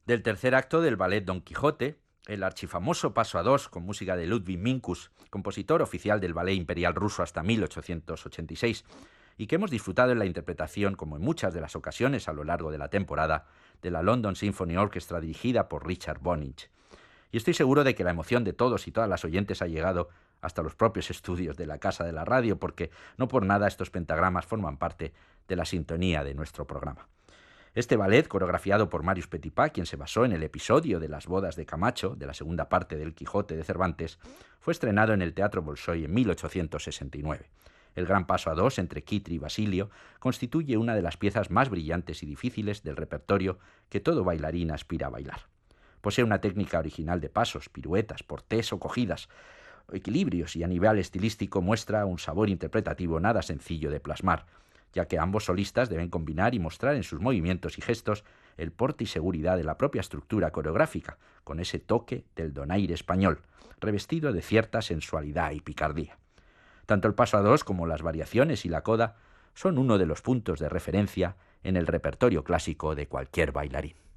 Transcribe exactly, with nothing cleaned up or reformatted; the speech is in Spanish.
Del tercer acto del ballet Don Quijote, el archifamoso paso a dos con música de Ludwig Minkus, compositor oficial del ballet imperial ruso hasta mil ochocientos ochenta y seis, y que hemos disfrutado en la interpretación, como en muchas de las ocasiones a lo largo de la temporada, de la London Symphony Orchestra dirigida por Richard Bonich. Y estoy seguro de que la emoción de todos y todas las oyentes ha llegado hasta los propios estudios de la Casa de la Radio, porque no por nada estos pentagramas forman parte de la sintonía de nuestro programa. Este ballet, coreografiado por Marius Petipa, quien se basó en el episodio de las bodas de Camacho, de la segunda parte del Quijote de Cervantes, fue estrenado en el Teatro Bolshoi en mil ochocientos sesenta y nueve. El gran paso a dos entre Kitri y Basilio constituye una de las piezas más brillantes y difíciles del repertorio que todo bailarín aspira a bailar. Posee una técnica original de pasos, piruetas, portés o cogidas, equilibrios, y a nivel estilístico muestra un sabor interpretativo nada sencillo de plasmar, ya que ambos solistas deben combinar y mostrar en sus movimientos y gestos el porte y seguridad de la propia estructura coreográfica, con ese toque del donaire español, revestido de cierta sensualidad y picardía. Tanto el paso a dos como las variaciones y la coda son uno de los puntos de referencia en el repertorio clásico de cualquier bailarín.